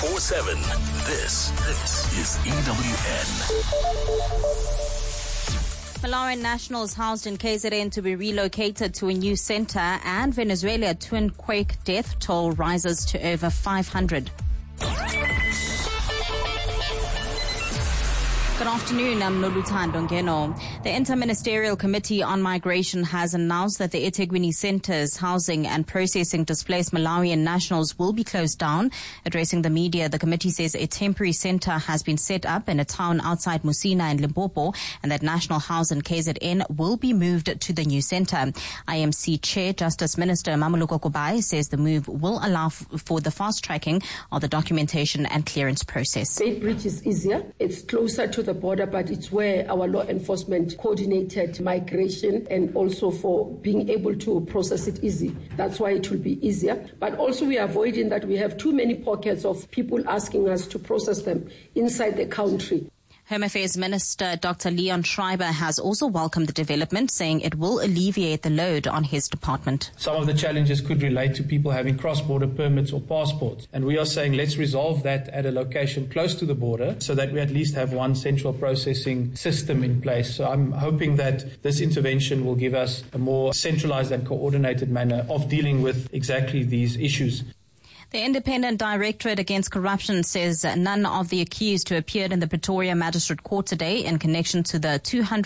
24/7. This is EWN. Malawian nationals housed in KZN to be relocated to a new center, and Venezuela twin quake death toll rises to over 500. Good afternoon, I'm Noluthando Ngeno. The Interministerial Committee on Migration has announced that the eThekwini centers housing and processing displaced Malawian nationals will be closed down. Addressing the media, the committee says a temporary center has been set up in a town outside Musina in Limpopo, and that National House in KZN will be moved to the new center. IMC Chair Justice Minister Mamuluko Kubai says the move will allow for the fast tracking of the documentation and clearance process. Gate Bridge is easier. It's closer to the border, but it's where our law enforcement coordinated migration and also for being able to process it easy. That's why it will be easier. But also we are avoiding that we have too many pockets of people asking us to process them inside the country. Home Affairs Minister Dr. Leon Schreiber has also welcomed the development, saying it will alleviate the load on his department. Some of the challenges could relate to people having cross-border permits or passports. And we are saying let's resolve that at a location close to the border so that we at least have one central processing system in place. So I'm hoping that this intervention will give us a more centralized and coordinated manner of dealing with exactly these issues. The Independent Directorate Against Corruption says none of the accused who appeared in the Pretoria Magistrate Court today in connection to the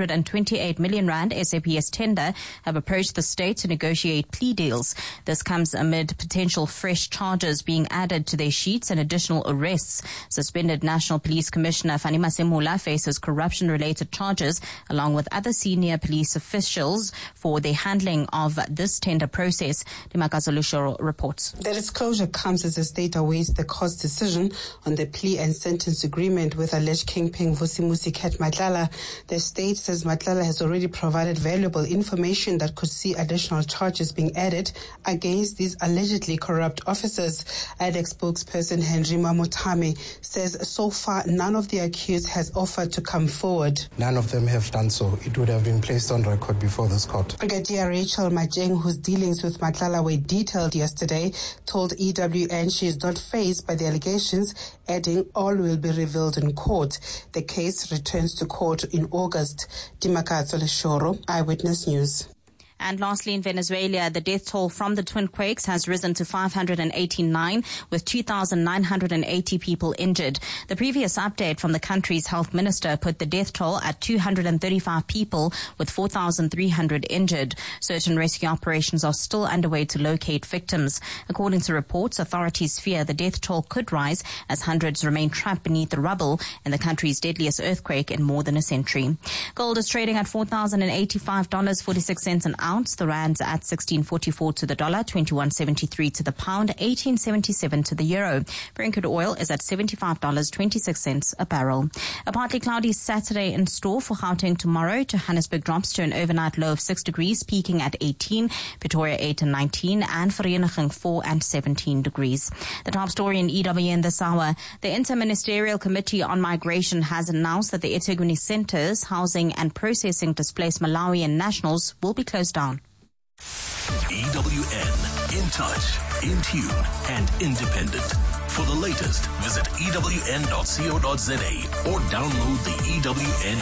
228 million rand SAPS tender have approached the state to negotiate plea deals. This comes amid potential fresh charges being added to their sheets and additional arrests. Suspended National Police Commissioner Fani Masemula faces corruption-related charges along with other senior police officials for their handling of this tender process. Dimakazo Lushoro reports. The disclosure comes as the state awaits the court's decision on the plea and sentence agreement with alleged kingpin Vusimusi Cat Matlala. The state says Matlala has already provided valuable information that could see additional charges being added against these allegedly corrupt officers. IDEC spokesperson Henry Mamotame says so far none of the accused has offered to come forward. None of them have done so. It would have been placed on record before this court. Brigadier Rachel Majeng, whose dealings with Matlala were detailed yesterday, told EWN she is not fazed by the allegations, adding all will be revealed in court. The case returns to court in August. Dimakazo Leshoro, Eyewitness News. And lastly, in Venezuela, the death toll from the twin quakes has risen to 589, with 2,980 people injured. The previous update from the country's health minister put the death toll at 235 people, with 4,300 injured. Search and rescue operations are still underway to locate victims. According to reports, authorities fear the death toll could rise as hundreds remain trapped beneath the rubble in the country's deadliest earthquake in more than a century. Gold is trading at $4,085.46 an ounce. The rand's at 16.44 to the dollar, 21.73 to the pound, 18.77 to the euro. Brent crude oil is at $75.26 a barrel. A partly cloudy Saturday in store for Gauteng tomorrow. Johannesburg drops to an overnight low of 6 degrees, peaking at 18, Pretoria 8 and 19, and Vereeniging 4 and 17 degrees. The top story in EWN this hour. The Interministerial Committee on Migration has announced that the eThekwini centers housing and processing displaced Malawian nationals will be closed down. EWN, in touch, in tune, and independent. For the latest, visit ewn.co.za or download the EWN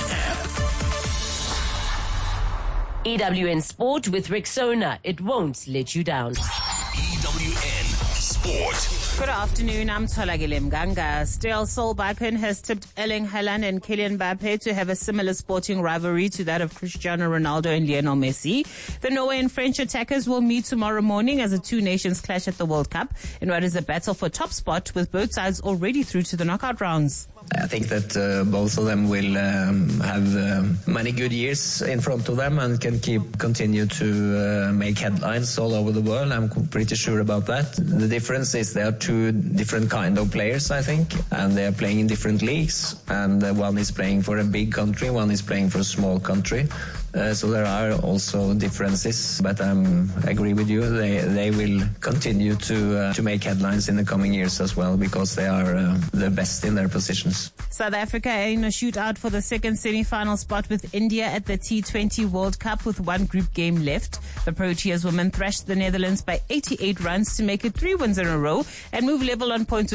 app. EWN Sport with Rexona. It won't let you down. EWN Sport. Good afternoon, I'm Tholagile Mganga. Steaua Solbakken has tipped Erling Haaland and Kylian Mbappe to have a similar sporting rivalry to that of Cristiano Ronaldo and Lionel Messi. The Norway and French attackers will meet tomorrow morning as the two nations clash at the World Cup in what is a battle for top spot, with both sides already through to the knockout rounds. I think that both of them will have many good years in front of them and can continue to make headlines all over the world. I'm pretty sure about that. The difference is they are two different kind of players, I think, and they are playing in different leagues. And one is playing for a big country, one is playing for a small country. So there are also differences, but I agree with you. They will continue to make headlines in the coming years as well, because they are the best in their positions. South Africa are in a shootout for the second semi-final spot with India at the T20 World Cup with one group game left. The Proteas women thrashed the Netherlands by 88 runs to make it 3 wins in a row and move level on points with